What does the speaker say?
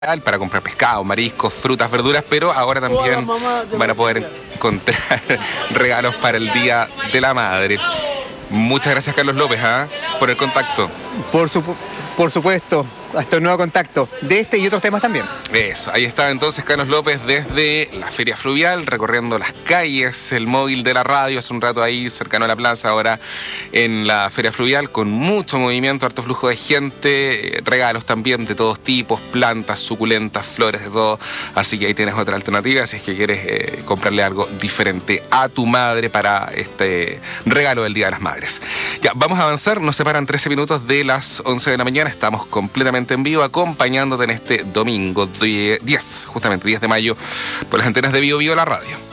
para comprar pescado, mariscos, frutas, verduras, pero ahora también van a poder encontrar regalos para el Día de la Madre. Muchas gracias, Carlos López, por el contacto. Por supuesto, hasta un nuevo contacto de este y otros temas también. Eso, ahí está entonces Carlos López desde la Feria Fluvial, recorriendo las calles, el móvil de la radio, hace un rato ahí cercano a la plaza, ahora en la Feria Fluvial, con mucho movimiento, harto flujo de gente, regalos también de todos tipos, plantas, suculentas, flores, de todo. Así que ahí tienes otra alternativa si es que quieres comprarle algo diferente a tu madre para este regalo del Día de las Madres. Ya, vamos a avanzar, nos separan 13 minutos de las 11 de la mañana, estamos completamente en vivo acompañándote en este domingo 10 de mayo por las antenas de Bio Bio, la radio.